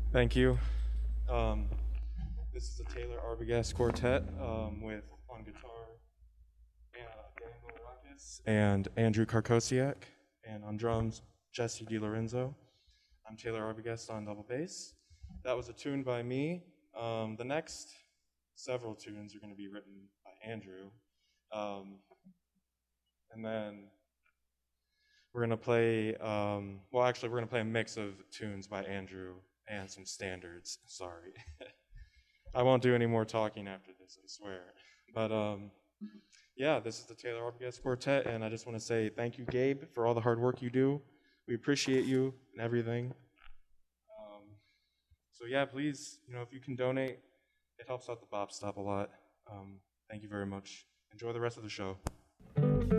Thank you. Um, this is the Taylor Arbogast Quartet with on guitar Daniel Ruckus and Andrew Karkosiak, and on drums Jesse DiLorenzo. I'm Taylor Arbogast on double bass. That was a tune by me. The next several tunes are going to be written by Andrew, and then we're going to play. We're going to play a mix of tunes by Andrew and some standards. Sorry. I won't do any more talking after this, I swear. But yeah, this is the Taylor Arbogast Quartet, and I just want to say thank you, Gabe, for all the hard work you do. We appreciate you and everything. Um, so yeah, please, if you can donate, it helps out the Bop Stop a lot. Thank you very much. Enjoy the rest of the show.